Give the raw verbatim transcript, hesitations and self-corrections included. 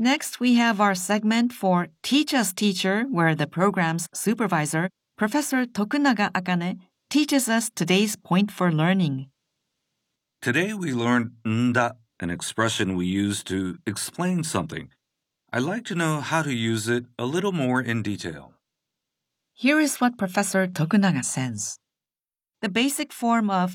Next, we have our segment for Teach Us Teacher, where the program's supervisor, Professor Tokunaga Akane, teaches us today's point for learning. Today we learned nda, an expression we use to explain something. I'd like to know how to use it a little more in detail. Here is what Professor Tokunaga says. The basic form of